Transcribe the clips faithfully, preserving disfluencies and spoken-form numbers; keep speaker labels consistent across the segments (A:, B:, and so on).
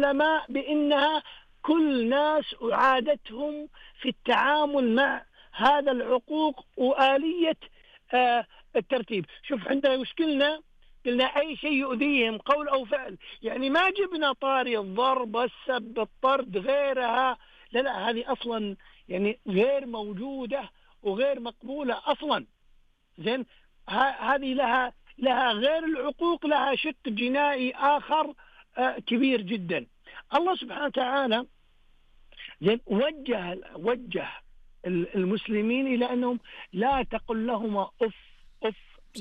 A: العلماء بأنها كل ناس أعادتهم في التعامل مع هذا العقوق وآلية آه الترتيب. شوف عندنا وش قلنا؟ قلنا أي شيء يؤذيهم قول أو فعل، يعني ما جبنا طاري الضرب السب الطرد غيرها، لا لا، هذه أصلا يعني غير موجودة وغير مقبولة أصلا. زين، هذه لها لها غير العقوق لها شق جنائي آخر آه كبير جدا. الله سبحانه وتعالى زين وجه وجه المسلمين إلى أنهم لا تقل لهما أف أف.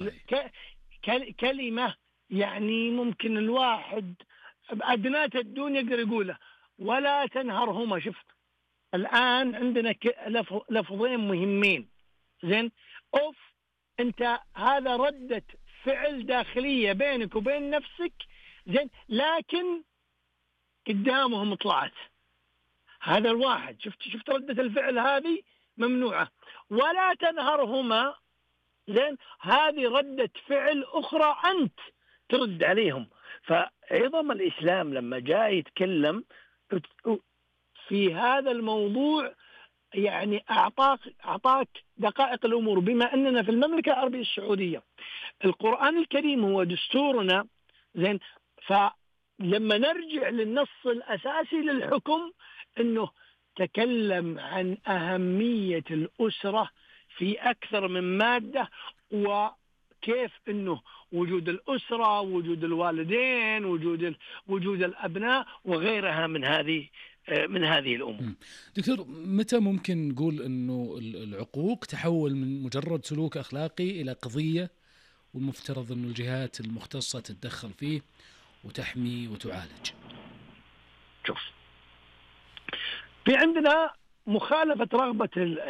A: كلمة يعني ممكن الواحد بأدنات الدنيا يقدر يقوله. ولا تنهرهما. شفت الآن عندنا لفظين مهمين. زين، أوف أنت هذا ردة فعل داخلية بينك وبين نفسك، زين، لكن قدامهم طلعت. هذا الواحد شفت شفت ردة الفعل هذه ممنوعة. ولا تنهرهما، زين، هذه ردة فعل أخرى أنت ترد عليهم. فعظم الإسلام لما جاء يتكلم في هذا الموضوع يعني أعطاك أعطاك دقائق الأمور. بما أننا في المملكة العربية السعودية القرآن الكريم هو دستورنا، زين، فلما نرجع للنص الأساسي للحكم أنه تكلم عن أهمية الأسرة في أكثر من مادة، وكيف أنه وجود الأسرة، وجود الوالدين، وجود وجود الأبناء وغيرها من هذه من هذه الأمور.
B: دكتور، متى ممكن نقول أنه العقوق تحول من مجرد سلوك أخلاقي إلى قضية والمفترض أنه الجهات المختصة تتدخل فيه وتحمي وتعالج؟
A: شوف، في عندنا مخالفة رغبة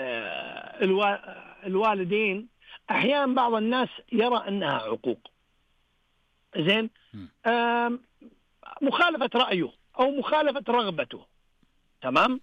A: الوالدين. أحيانا بعض الناس يرى أنها عقوق، زين، مخالفة رأيه أو مخالفة رغبته، تمام.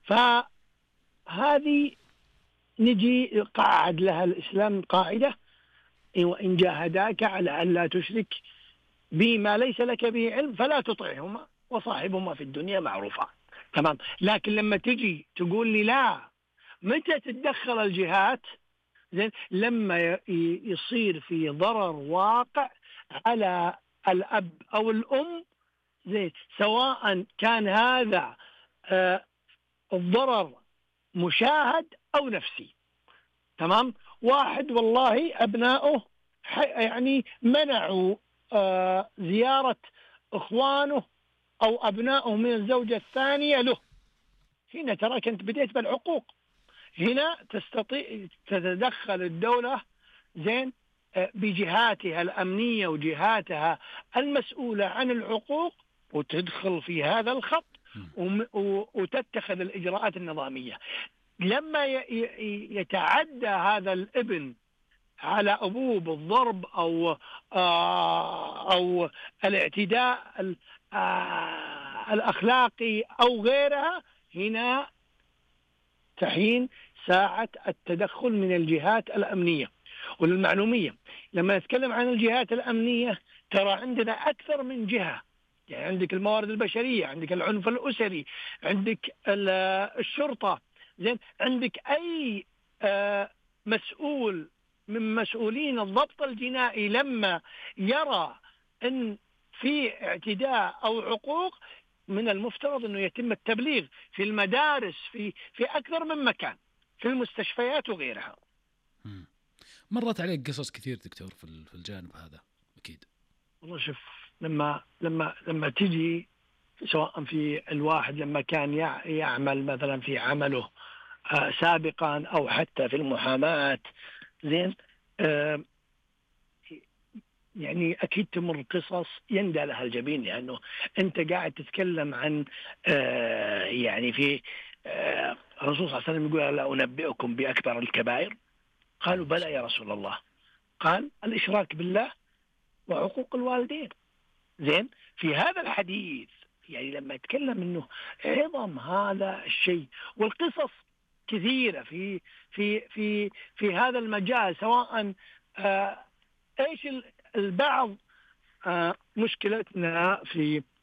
A: فهذه نجي قاعد لها الإسلام قاعدة: وإن جاهداك على أن لا تشرك بما ليس لك به علم فلا تطعهما وصاحبهما في الدنيا معروفا، تمام. لكن لما تجي تقول لي لا، متى تتدخل الجهات؟ زين، لما يصير في ضرر واقع على الأب أو الأم، زين، سواء كان هذا آه الضرر مشاهد أو نفسي، تمام. واحد والله أبنائه يعني منعوا آه زيارة إخوانه أو أبنائه من الزوجة الثانية له، هنا ترى كنت بديت بالعقوق. هنا تستطيع تتدخل الدولة، زين، بجهاتها الأمنية وجهاتها المسؤولة عن العقوق، وتدخل في هذا الخط وتتخذ الإجراءات النظامية. لما يتعدى هذا الابن على أبوه بالضرب أو أو الاعتداء الأخلاقي أو غيرها، هنا تحين ساعة التدخل من الجهات الأمنية والمعلومية. لما نتكلم عن الجهات الأمنية ترى عندنا أكثر من جهة، يعني عندك الموارد البشرية، عندك العنف الأسري، عندك الشرطة، زين، عندك أي مسؤول من مسؤولين الضبط الجنائي لما يرى أن في اعتداء أو عقوق من المفترض أنه يتم التبليغ في المدارس، في في أكثر من مكان، في المستشفيات وغيرها.
B: مرت عليك قصص كثير دكتور في الجانب هذا أكيد.
A: والله شوف، لما لما لما تجي سواء في الواحد لما كان يعمل مثلا في عمله آه سابقا أو حتى في المحاماة، زين، آه يعني أكيد تمر قصص يندى لها الجبين، لأنه أنت قاعد تتكلم عن آه يعني في آه الرسول صلى الله عليه وسلم يقول: لا أنبئكم بأكبر الكبائر؟ قالوا: بلى يا رسول الله. قال: الإشراك بالله وعقوق الوالدين. زين، في هذا الحديث يعني لما يتكلم إنه عظم هذا الشيء، والقصص كثيرة في في في في هذا المجال، سواء آه ايش البعض آه مشكلتنا في